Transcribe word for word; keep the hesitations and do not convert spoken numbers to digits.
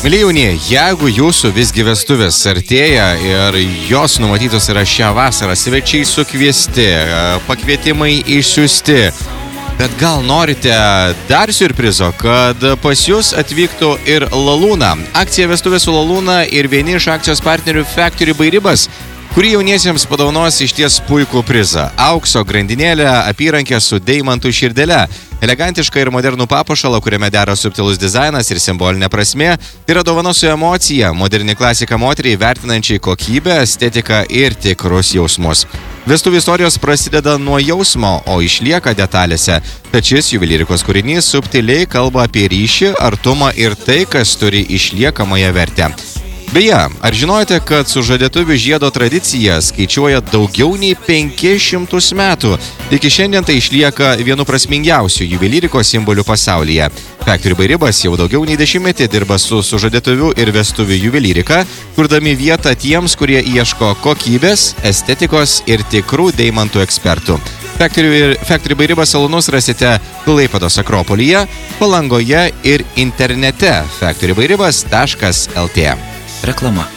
Milijonė, jeigu jūsų visgi vestuvės artėja ir jos numatytos yra šią vasarą, svečiai sukviesti, pakvietimai išsiųsti, bet gal norite dar siurprizo, kad pas jūs atvyktų ir Lalūna. Akcija Vestuvės su Lalūna ir vieni iš akcijos partnerių Factory by Ribas, kurį jauniesiems padovanos išties puikų prizą. Aukso grandinėlę, apyrankę su deimantų širdele, elegantišką ir modernų papuošalą, kuriame dera subtilus dizainas ir simbolinė prasmė. Tai yra dovana su emocija, moderni klasika moteriai, vertinančiai kokybę, estetiką ir tikrus jausmus. Vestuvių istorijos prasideda nuo jausmo, o išlieka detalėse. Tad šis juvelyrikos kūrinys subtiliai kalba apie ryšį, artumą ir tai, kas turi išliekamąją vertę. Beje, ar žinojote, kad sužadėtuvių žiedo tradicija skaičiuoja daugiau nei penkis šimtus metų? Iki šiandien tai išlieka vienu prasmingiausių juvelyrikos simbolių pasaulyje. Factory by Ribas jau daugiau nei dešimtmetį dirba su sužadėtuvių ir vestuvių juvelyrika, kurdami vietą tiems, kurie ieško kokybės, estetikos ir tikrų deimantų ekspertų. Factory, Factory by Ribas salonus rasite Klaipėdos Akropolyje, Palangoje ir internete factory by ribas taškas lt. Reklama.